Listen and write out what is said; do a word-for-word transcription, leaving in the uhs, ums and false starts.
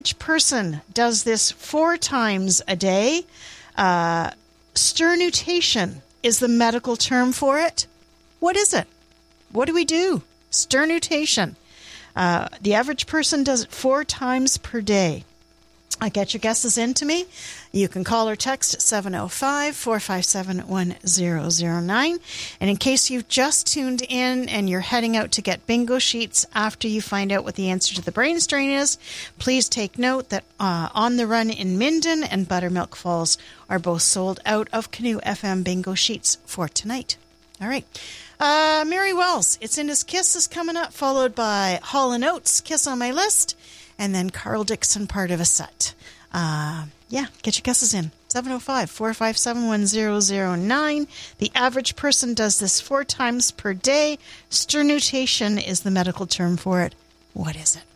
Each person does this four times a day. Uh, sternutation is the medical term for it. What is it? What do we do? Sternutation. Uh, the average person does it four times per day. I get your guesses in to me. You can call or text seven oh five, four five seven, one oh oh nine. And in case you've just tuned in and you're heading out to get bingo sheets after you find out what the answer to the brain strain is, please take note that uh, On the Run in Minden and Buttermilk Falls are both sold out of Canoe F M bingo sheets for tonight. All right. Uh, Mary Wells, It's in His Kiss is coming up, followed by Hall and Oates, Kiss on My List, and then Carl Dixon, Part of a Set. Uh, yeah, get your guesses in. seven oh five, four five seven, one oh oh nine. The average person does this four times per day. Sternutation is the medical term for it. What is it?